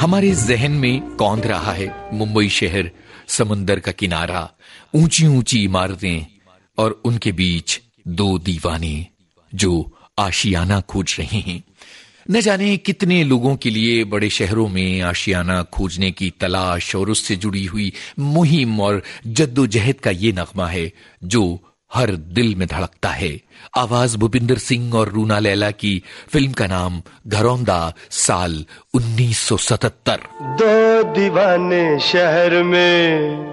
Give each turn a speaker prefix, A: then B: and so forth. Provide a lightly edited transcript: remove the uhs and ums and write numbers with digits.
A: हमारे जहन में कौंध रहा है मुंबई शहर, समंदर का किनारा, ऊंची ऊंची इमारतें और उनके बीच दो दीवाने जो आशियाना खोज रहे हैं। न जाने कितने लोगों के लिए बड़े शहरों में आशियाना खोजने की तलाश और उससे जुड़ी हुई मुहिम और जद्दोजहद का ये नगमा है जो हर दिल में धड़कता है। आवाज भूपिंदर सिंह और रूना लैला की। फिल्म का नाम घरौंदा, साल 1977।
B: दो दीवाने शहर में